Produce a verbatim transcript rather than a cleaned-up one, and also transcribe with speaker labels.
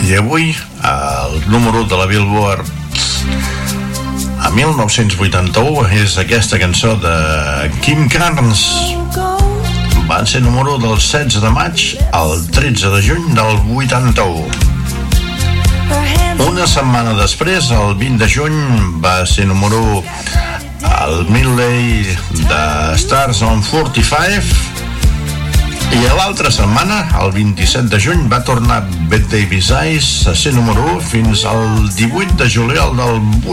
Speaker 1: I avui, el número de la Billboard a mil nou-cents vuitanta-u és aquesta cançó de Kim Carnes. Va ser número del setze de maig al tretze de juny del vuitanta-u. Una setmana després, el vint de juny, va ser número al Midley de Stars on quaranta-cinc, i a l'altra setmana, el vint-i-set de juny, va tornar Bette Davis Eyes a ser número u fins al divuit de juliol del